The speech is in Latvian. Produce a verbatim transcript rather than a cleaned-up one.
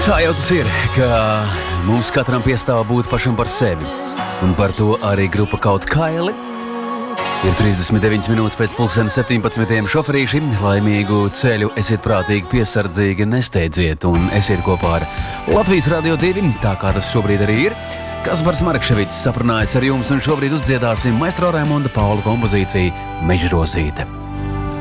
Tā jau tas ir, ka mums katram piestāv būt pašam par sevi. Un par to arī grupa Kaut Kaili. Ir trīsdesmit deviņas minūtes pēc pulksteni septiņpadsmitiem šoferīši. Laimīgu ceļu, esiet prātīgi, piesardzīgi, nesteidziet un esiet kopā ar Latvijas Radio divi, tā kā tas šobrīd arī ir. Kaspars Markševics saprunājas ar jums un šobrīd uzdziedāsim maestro Raimonda Paula kompozīciju Mežrozīte.